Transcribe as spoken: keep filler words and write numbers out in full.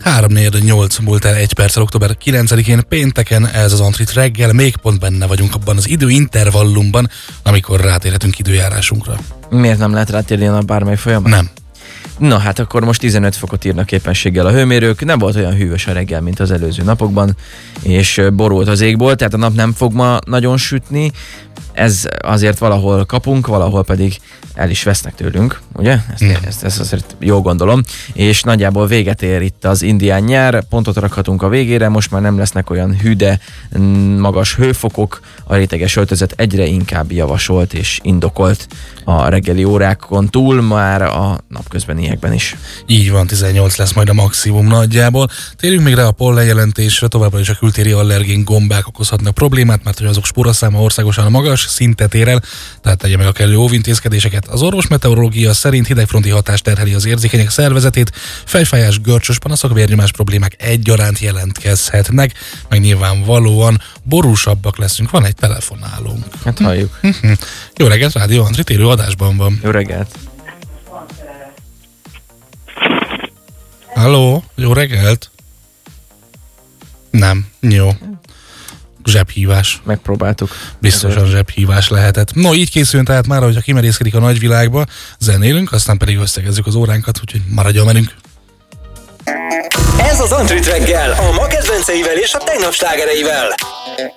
három négy nyolc múlt el egy perccel október kilencedikén pénteken, ez az Antrit reggel, még pont benne vagyunk abban az időintervallumban, amikor rátérhetünk időjárásunkra. Miért nem lehet rátérni a bármely folyamon? Nem. Na hát akkor most tizenöt fokot írnak éppenséggel a hőmérők, nem volt olyan hűvös a reggel, mint az előző napokban, és borult az égból, tehát a nap nem fog ma nagyon sütni, ez azért valahol kapunk, valahol pedig el is vesznek tőlünk, ugye? Ezt, mm. ezt, ezt azért jól gondolom, és nagyjából véget ér itt az indián nyár, pontot rakhatunk a végére, most már nem lesznek olyan hű, de magas hőfokok, a réteges öltözet egyre inkább javasolt és indokolt a reggeli órákon túl, már a napközbeniekben is. Így van, tizennyolc lesz majd a maximum nagyjából. Térjünk még rá a pollenjelentésre, továbbra is a kültéri allergén gombák okozhatnak problémát, mert hogy azok spóraszáma országosan magas szintet ér el, tehát tegye meg a kellő óvintézkedéseket. Az orvosmeteorológia szerint hidegfronti hatás terheli az érzékenyek szervezetét, fejfájás, görcsös panaszok, vérnyomás problémák egyaránt jelentkezhetnek, meg nyilvánvalóan borúsabbak leszünk. Van egy telefonálónk. Hát halljuk. Jó reggelt, Rádió Antrit élő adásban van. Jó reggelt. Halló, jó reggelt. Nem, jó. Zsebhívás. Megpróbáltuk. Biztosan zsebhívás lehetett. No, így készülünk tehát már, hogyha kimerészkedik a nagyvilágba, zenélünk, aztán pedig összegezzük az óránkat, úgyhogy maradjon velünk. Ez az Antrit reggel, a ma kedvenceivel és a tegnap slágereivel.